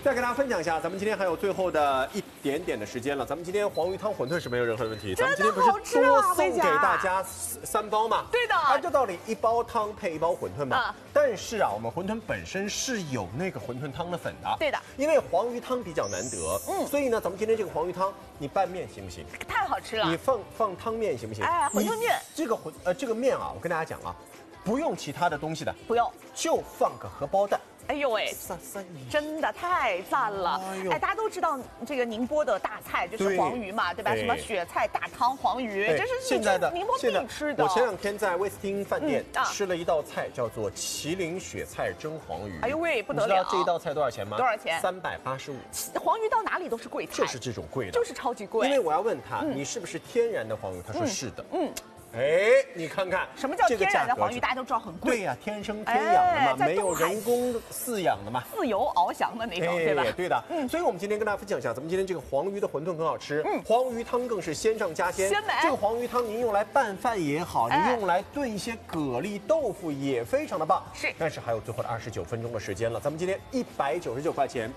再给大家分享一下，咱们今天还有最后的一点点的时间了。咱们今天黄鱼汤馄饨是没有任何的问题。咱们今天不是多送给大家3包吗？ 对的。 按照道理，1包汤配1包馄饨嘛。但是啊，我们馄饨本身是有那个馄饨汤的粉的。 对的。 因为黄鱼汤比较难得，所以呢，咱们今天这个黄鱼汤，你拌面行不行？ 太好吃了。 你放汤面行不行？ 哎，馄饨面。 这个面啊，我跟大家讲啊，不用其他的东西的， 不用， 就放个荷包蛋。 哎呦喂，真的太赞了！哎，大家都知道这个宁波的大菜就是黄鱼嘛，对吧？什么雪菜大汤黄鱼，这是现在的宁波必吃的。 我前2天在威斯汀饭店吃了一道菜，叫做麒麟雪菜蒸黄鱼。 哎呦喂，不得了！ 你知道这一道菜多少钱吗？ 多少钱 ？385。 黄鱼到哪里都是贵菜， 就是这种贵的， 就是超级贵。 因为我要问他，你是不是天然的黄鱼？他说是的。哎，你看看什么叫天然的黄鱼？大家都知道很贵。 对呀，天生天养的嘛，没有人工饲养的嘛， 自由翱翔的那种，对吧？ 对的。所以我们今天跟大家分享一下，咱们今天这个黄鱼的馄饨很好吃，黄鱼汤更是鲜上加鲜。这个黄鱼汤您用来拌饭也好，您用来炖一些蛤蜊、豆腐也非常的棒。 是， 但是还有最后的29分钟的时间了，咱们今天199块钱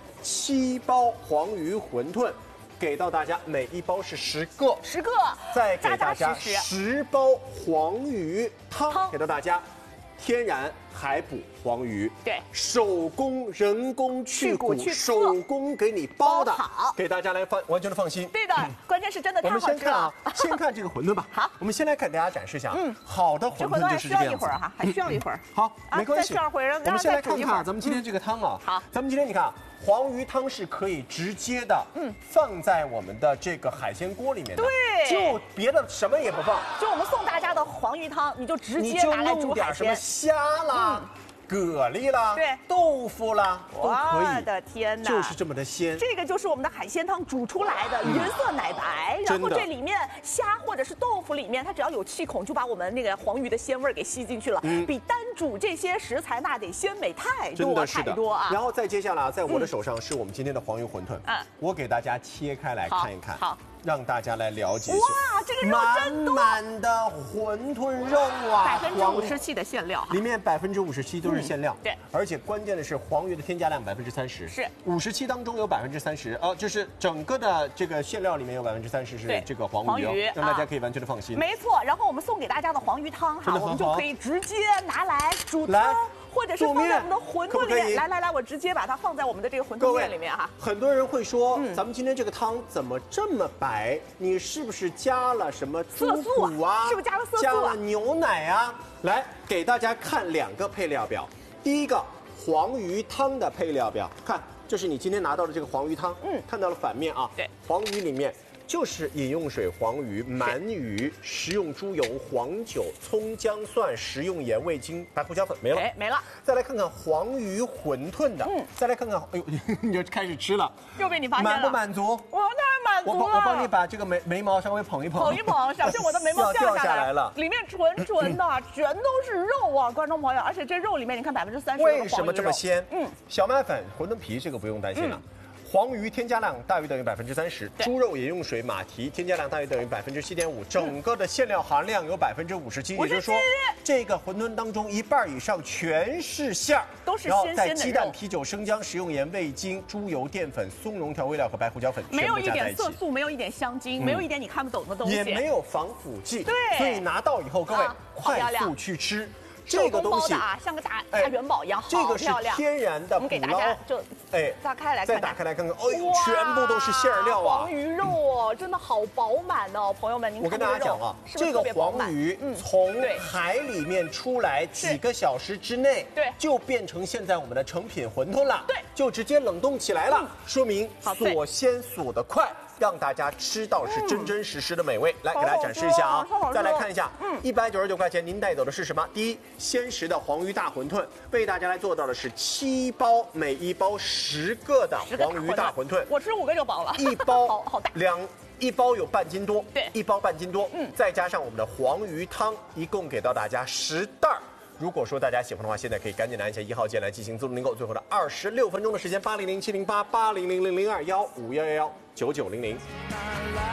7包黄鱼馄饨。给到大家，每1包是10个 ，10个， 再给大家10包黄鱼汤，给到大家，天然海捕黄鱼， 对， 手工人工去骨，手工给你包的好，给大家来完全的放心。 对的，关键是真的太好吃了。 我们先看啊，先看这个馄饨吧。 好， 我们先来给大家展示一下。好的馄饨就是这个样子。 还需要一会儿哈，还需要一会儿。 好，没关系。 我们先来看看咱们今天这个汤啊。 好， 咱们今天你看。黄鱼汤是可以直接的，放在我们的这个海鲜锅里面的， 对， 就别的什么也不放， 就我们送大家的黄鱼汤，你就直接拿来煮海鲜， 什么虾啦、蛤蜊啦、 对、 豆腐啦，都可以。 我的天哪， 就是这么的鲜。 这个就是我们的海鲜汤煮出来的，颜色奶白，然后这里面虾或者是豆腐里面，它只要有气孔，就把我们那个黄鱼的鲜味给吸进去了，比单煮这些食材那得鲜美太多太多啊。 然后再接下来，在我的手上是我们今天的黄鱼馄饨，我给大家切开来看一看， 好， 让大家来了解。 哇，这个肉真多， 满满的馄饨肉啊 ，57%的馅料， 里面57%都是馅料， 对， 而且关键的是黄鱼的添加量30%， 是 57%当中有30%，就是整个的这个馅料里面有30%是这个黄鱼，让大家可以完全的放心。 没错，然后我们送给大家的黄鱼汤哈，我们就可以直接拿来煮汤。或者是放在我们的馄饨里面，来，我直接把它放在我们的这个馄饨面里面哈。 很多人会说，咱们今天这个汤怎么这么白？你是不是加了什么色素啊？是不是加了色素？ 加了牛奶啊？来，给大家看2个配料表。第一个黄鱼汤的配料表，看，这是你今天拿到的这个黄鱼汤，看到了反面啊？ 对， 黄鱼里面。就是饮用水黄鱼、鳗鱼、食用猪油、黄酒、葱姜蒜、食用盐、味精、白胡椒粉，没了， 没了。 再来看看黄鱼馄饨的，再来看看，哎呦，你就开始吃了， 又被你发现了， 满不满足？ 我太满足了。 我帮你把这个眉毛稍微捧一捧， 小心我的眉毛掉下来了。 里面纯的，全都是肉啊，观众朋友，而且这肉里面你看30% 为什么这么鲜？小麦粉、馄饨皮这个不用担心了。黄鱼添加量大于等于30%，猪肉饮用水马蹄添加量大于等于7.5%，整个的馅料含量有57%，也就是说，这个馄饨当中1半以上全是馅儿， 都是然后在鲜鲜的肉。 鸡蛋、啤酒、生姜、食用盐、味精、猪油、淀粉、松茸调味料和白胡椒粉没有一点色素，没有一点香精，没有一点你看不懂的东西， 也没有防腐剂， 对， 所以拿到以后各位快速去吃。这个东西啊，像个大元宝一样， 这个是天然的， 我们给大家就打开来看， 再打开来看看，哎呦，全部都是馅料啊！ 黄鱼肉哦，真的好饱满哦，朋友们，您看我跟大家讲啊，这个黄鱼从海里面出来几个小时之内，就变成现在我们的成品馄饨了，就直接冷冻起来了，说明锁鲜锁得快。让大家吃到是真真实实的美味。来给大家展示一下啊，再来看一下，199块钱您带走的是什么？第一，鲜食的黄鱼大馄饨，为大家来做到的是7包，每1包10个的黄鱼大馄饨。 我吃5个就饱了。 1包好大 ，1包有半斤多， 对 ，1包半斤多，再加上我们的黄鱼汤，一共给到大家10袋。如果说大家喜欢的话，现在可以赶紧按一下1号键来进行自动订购。最后的26分钟的时间，8007088000021511999900。